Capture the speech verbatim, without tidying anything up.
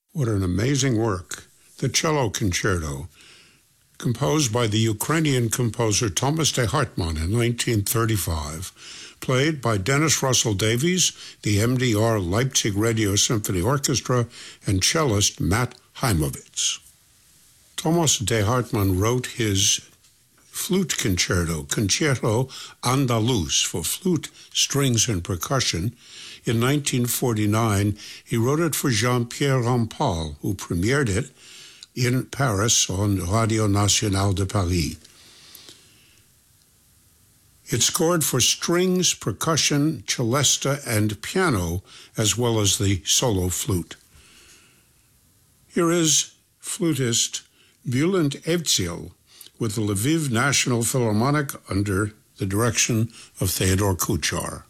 What an amazing work. The Cello Concerto, composed by the Ukrainian composer Thomas de Hartmann in nineteen thirty-five, played by Dennis Russell Davies, the M D R Leipzig Radio Symphony Orchestra, and cellist Matt Heimovitz. Thomas de Hartmann wrote his flute concerto, Concerto Andaluz, for flute, strings, and percussion. In nineteen forty-nine, he wrote it for Jean-Pierre Rampal, who premiered it in Paris on Radio Nationale de Paris. It scored for strings, percussion, celesta, and piano, as well as the solo flute. Here is flutist Bulent Evziel with the Lviv National Philharmonic under the direction of Theodore Kuchar.